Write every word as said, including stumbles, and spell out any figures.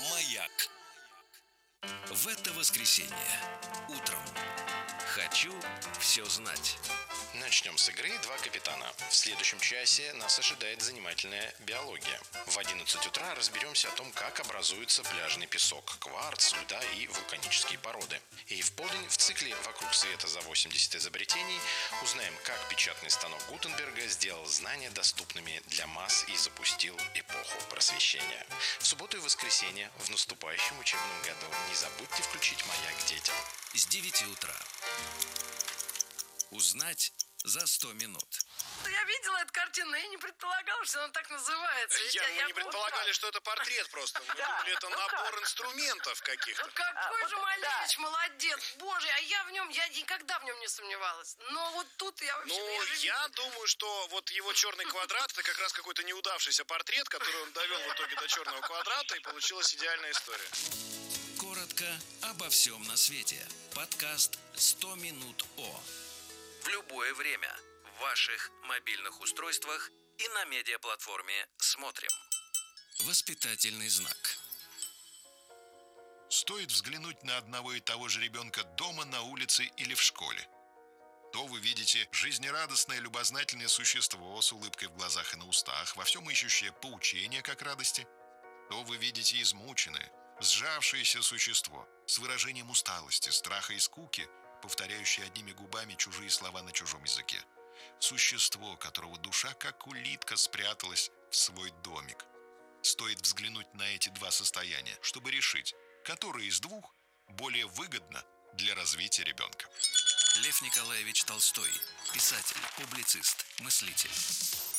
Маяк. В это воскресенье утром хочу все знать. Начнем с игры «Два капитана». В следующем часе нас ожидает занимательная биология. В одиннадцать утра разберемся о том, как образуется пляжный песок, кварц, льда и вулканические породы. И в полдень в цикле «Вокруг света за восемьдесят изобретений» узнаем, как печатный станок Гутенберга сделал знания доступными для масс и запустил эпоху просвещения. В субботу и воскресенье в наступающем учебном году не забудьте включить «Маяк» детям. С девяти утра. Узнать за сто минут. Я видела эту картину, и не предполагала, что она так называется. Ведь Я, я, мы я не предполагали, что это портрет просто. Мы Да, думали, это ну набор как? инструментов каких-то. Ну какой А, же вот, Малевич молодец, боже, а я в нем, я никогда в нем не сомневалась. Но вот тут я вообще... Ну, же я видела. думаю, что вот его черный квадрат это как раз какой-то неудавшийся портрет, который он довел в итоге до черного квадрата, и получилась идеальная история. Коротко обо всем на свете. Подкаст «сто минут О». В любое время, в ваших мобильных устройствах и на медиаплатформе «Смотрим». Воспитательный знак. Стоит взглянуть на одного и того же ребенка дома, на улице или в школе. То вы видите жизнерадостное, любознательное существо с улыбкой в глазах и на устах, во всем ищущее поучения как радости, то вы видите измученное, сжавшееся существо с выражением усталости, страха и скуки, повторяющее одними губами чужие слова на чужом языке. Существо, которого душа, как улитка, спряталась в свой домик. Стоит взглянуть на эти два состояния, чтобы решить, которое из двух более выгодно для развития ребенка. Лев Николаевич Толстой. Писатель, публицист, мыслитель.